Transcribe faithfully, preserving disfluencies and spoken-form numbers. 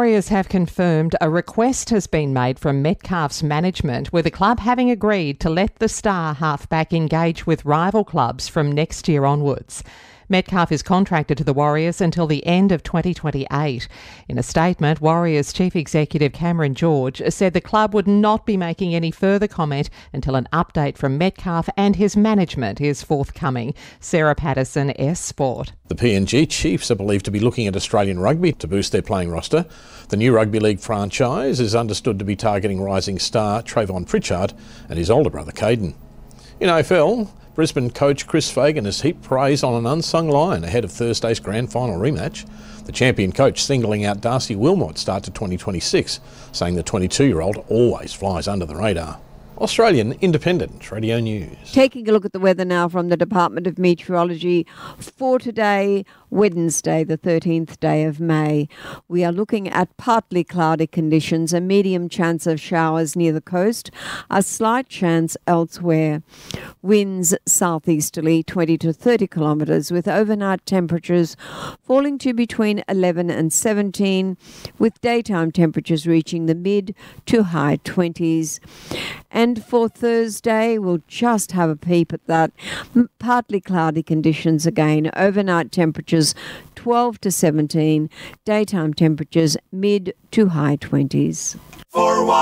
Warriors have confirmed a request has been made from Metcalfe's management, with the club having agreed to let the star halfback engage with rival clubs from next year onwards. Metcalfe is contracted to the Warriors until the end of twenty twenty-eight. In a statement, Warriors Chief Executive Cameron George said the club would not be making any further comment until an update from Metcalfe and his management is forthcoming. Sarah Patterson, S Sport. The P N G Chiefs are believed to be looking at Australian rugby to boost their playing roster. The new rugby league franchise is understood to be targeting rising star Trayvon Pritchard and his older brother Caden. In A F L, Brisbane coach Chris Fagan has heaped praise on an unsung lion ahead of Thursday's grand final rematch. The champion coach singling out Darcy Wilmot's start to twenty twenty-six, saying the twenty-two-year-old always flies under the radar. Australian Independent Radio News. Taking a look at the weather now from the Department of Meteorology for today, Wednesday, the thirteenth day of May. We are looking at partly cloudy conditions, a medium chance of showers near the coast, a slight chance elsewhere. Winds southeasterly twenty to thirty kilometres, with overnight temperatures falling to between eleven and seventeen, with daytime temperatures reaching the mid to high twenties. And for Thursday, we'll just have a peep at that. Partly cloudy conditions again. Overnight temperatures twelve to seventeen. Daytime temperatures mid to high twenties. For